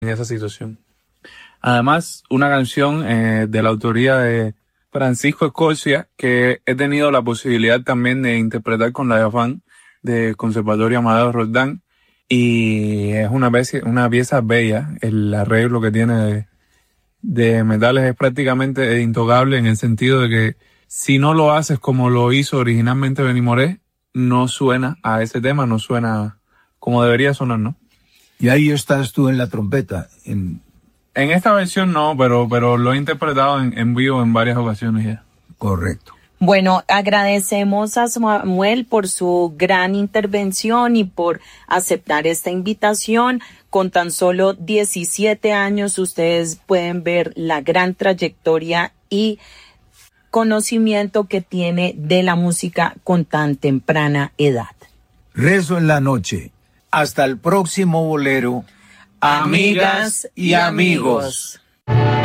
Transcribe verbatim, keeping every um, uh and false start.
en esa situación. Además, una canción eh, de la autoría de Francisco Escocia, que he tenido la posibilidad también de interpretar con la Jafán del Conservatorio Amadeo Roldán, y es una pieza, una pieza bella. El arreglo que tiene de, de metales es prácticamente intocable, en el sentido de que si no lo haces como lo hizo originalmente Benny Moré, no suena a ese tema, no suena como debería sonar, ¿no? Y ahí estás tú en la trompeta. En, en esta versión no, pero, pero lo he interpretado en, en vivo en varias ocasiones ya. Correcto. Bueno, agradecemos a Samuel por su gran intervención y por aceptar esta invitación. Con tan solo diecisiete años, ustedes pueden ver la gran trayectoria y conocimiento que tiene de la música con tan temprana edad. Rezo en la noche. Hasta el próximo bolero. Amigas y amigos.